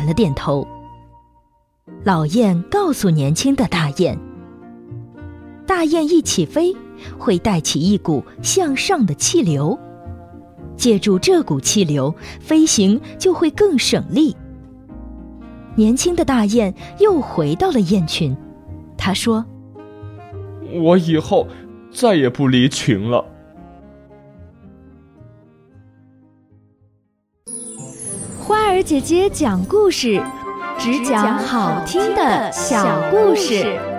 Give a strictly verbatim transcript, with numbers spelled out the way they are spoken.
了点头。老雁告诉年轻的大雁，大雁一起飞，会带起一股向上的气流，借助这股气流，飞行就会更省力。年轻的大雁又回到了雁群，他说： 我以后再也不离群了。 花儿姐姐讲故事，只讲好听的小故事。